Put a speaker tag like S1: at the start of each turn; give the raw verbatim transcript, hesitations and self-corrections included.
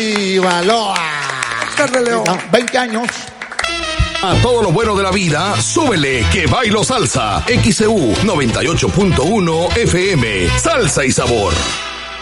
S1: Willy Baloa. veinte años.
S2: A todo lo bueno de la vida, súbele que bailo salsa. X C U noventa y ocho punto uno F M. Salsa y sabor.